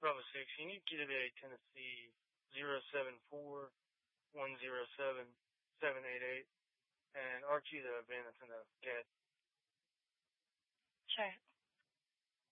Bravo 6, you need Kittery, Tennessee 074-107-788, and Archie the van that's in the cat. Sure.